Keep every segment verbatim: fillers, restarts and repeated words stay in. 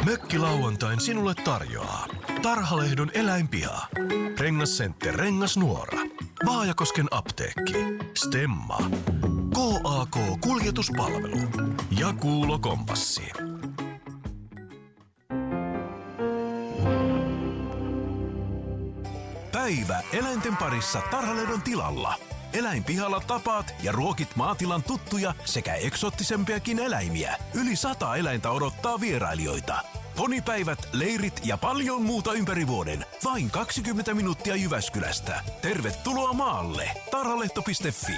Mökkilauantain sinulle tarjoaa Tarhalehdon eläinpiha, Rengascenter Rengasnuora, Vaajakosken apteekki, Stemma, K A K-kuljetuspalvelu ja Kuulo-kompassi. Päivä eläinten parissa Tarhalehdon tilalla. Eläinpihalla tapaat ja ruokit maatilan tuttuja sekä eksoottisempiakin eläimiä. Yli sata eläintä odottaa vierailijoita. Ponipäivät, leirit ja paljon muuta ympäri vuoden. Vain kaksikymmentä minuuttia Jyväskylästä. Tervetuloa maalle. Tarhalehto piste fi.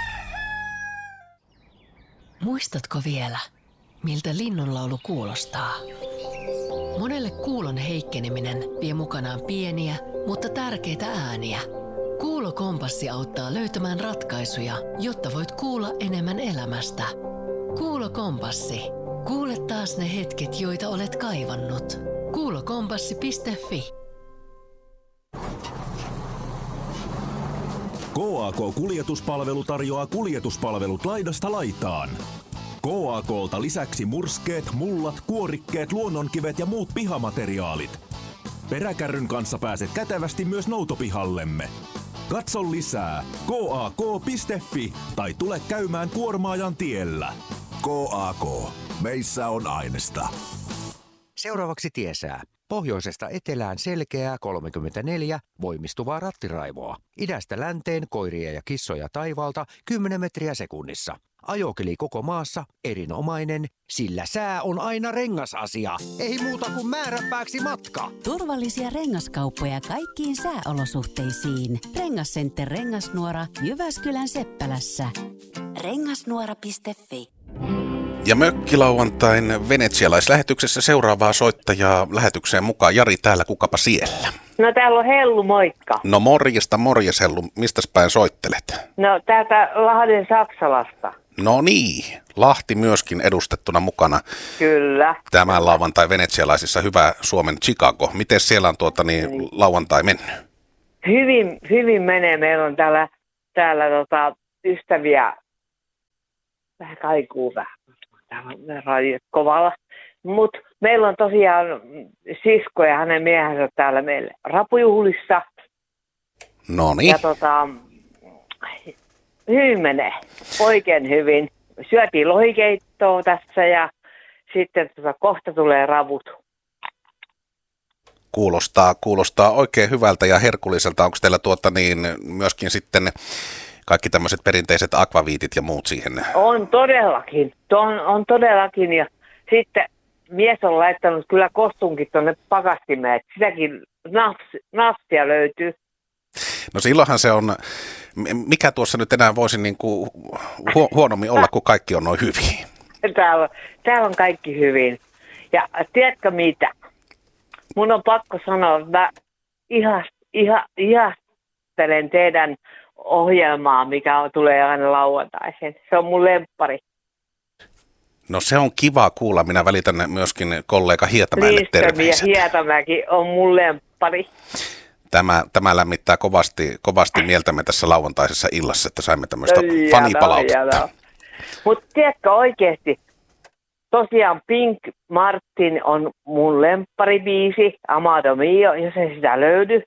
Muistatko vielä, miltä linnunlaulu kuulostaa? Monelle kuulon heikkeneminen vie mukanaan pieniä, mutta tärkeitä ääniä. Kuulo-kompassi auttaa löytämään ratkaisuja, jotta voit kuulla enemmän elämästä. Kuulo-kompassi. Kuule taas ne hetket, joita olet kaivannut. Kuulokompassi piste fi. K A K-kuljetuspalvelu tarjoaa kuljetuspalvelut laidasta laitaan. K A K:lta lisäksi murskeet, mullat, kuorikkeet, luonnonkivet ja muut pihamateriaalit. Peräkärryn kanssa pääset kätevästi myös noutopihallemme. Katso lisää K A K piste fi tai tule käymään Kuormaajan tiellä. K A K. Meissä on ainesta. Seuraavaksi tiesää. Pohjoisesta etelään selkeää kolmekymmentäneljä voimistuvaa rattiraivoa. Idästä länteen koiria ja kissoja taivaalta kymmenen metriä sekunnissa. Ajokeli koko maassa erinomainen, sillä sää on aina rengasasia. Ei muuta kuin määränpääksi matka. Turvallisia rengaskauppoja kaikkiin sääolosuhteisiin. Rengascenter Rengasnuora Jyväskylän Seppälässä. rengasnuora piste fi. Ja mökkilauantain venetsialaislähetyksessä seuraavaa soittajaa lähetykseen mukaan. Jari täällä, kukapa siellä? No täällä on Hellu, moikka. No morjesta, morjes Hellu. Mistäs päin soittelet? No täältä Lahden Saksalasta. No niin, Lahti myöskin edustettuna mukana. Kyllä. Tämän lauantai venetsialaisissa hyvä Suomen Chicago. Miten siellä on tuota niin, niin. lauantai mennyt? Hyvin, hyvin menee. Meillä on täällä, täällä tota, ystäviä. Vähän kaikuu vähän. Täällä on radiot kovalla. Mutta meillä on tosiaan sisko ja hänen miehensä täällä meille rapujuhlissa. No niin. Ja tota, hyvin menee. Oikein hyvin. Syötiin lohikeittoa tässä ja sitten tota, kohta tulee ravut. Kuulostaa, kuulostaa oikein hyvältä ja herkulliselta. Onko teillä tuota niin myöskin sitten kaikki tämmöiset perinteiset akvaviitit ja muut siihen? On todellakin. On, on todellakin. Ja sitten mies on laittanut kyllä kostunkin tuonne pakastimeen. Sitäkin nafs, nafsia löytyy. No silloinhan se on, mikä tuossa nyt enää voisi niin kuin hu- huonommin olla, kun kaikki on noin hyvin. Täällä, täällä on kaikki hyvin. Ja tiedätkö mitä? Mun on pakko sanoa, että mä ihast, iha, ihastelen teidän ohjelmaa, mikä tulee aina lauantaisin. Se on mun lemppari. No se on kiva kuulla. Minä välitän myöskin kollega Hietamäelle terveiset. Ja Hietamäki on mun lemppari. Tämä, tämä lämmittää kovasti, kovasti mieltämme tässä lauantaisessa illassa, että saimme tämmöistä fanipalautetta. Mutta tiedätkö oikeasti, tosiaan Pink Martin on mun lempparibiisi, Amado Mio, jos ei sitä löydy.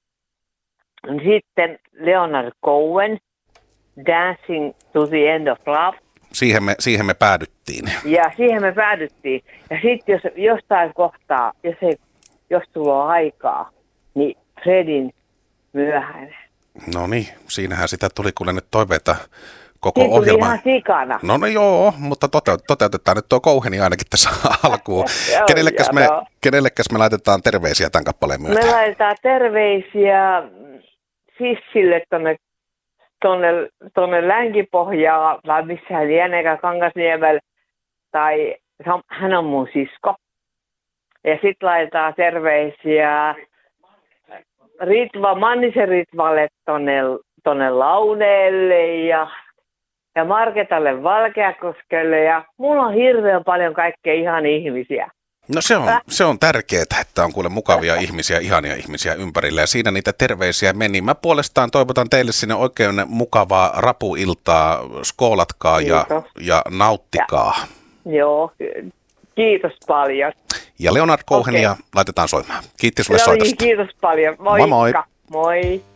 Sitten Leonard Cohen, Dancing to the End of Love. Siihen me, siihen me päädyttiin. Ja siihen me päädyttiin. Ja sitten jos jostain kohtaa, jos, ei, jos sulla on aikaa, niin Fredin Myöhäinen. No niin, siinähän sitä tuli kuule nyt toiveita koko Siitä ohjelma. Ihan sikana. No, no joo, mutta toteut- toteutetaan nyt tuo Coheni ainakin tässä alkuun. Kenellekäs me, kenellekäs me laitetaan terveisiä tämän kappaleen myötä? Me laitetaan terveisiä Sissille tonne, tonne, tonne Länkipohjaan, vai missä hän lienekään Kangasniemellä, tai hän on mun sisko. Ja sitten laitetaan terveisiä Ritva, Mannisen Ritvalle tonne, tonne Launeelle ja, ja Marketalle Valkeakoskelle. Ja mulla on hirveän paljon kaikkea ihan ihmisiä. No se on, se on tärkeää, että on kuule mukavia ihmisiä, ihania ihmisiä ympärillä ja siinä niitä terveisiä meni. Mä puolestaan toivotan teille sinne oikein mukavaa rapuiltaa, skoolatkaa ja, ja nauttikaa. Ja, joo, kiitos paljon. ja Leonard Cohenia okay. laitetaan soimaan. Kiitti sulle no soitosta. Niin, kiitos paljon. Moikka. Moi moi. Moi.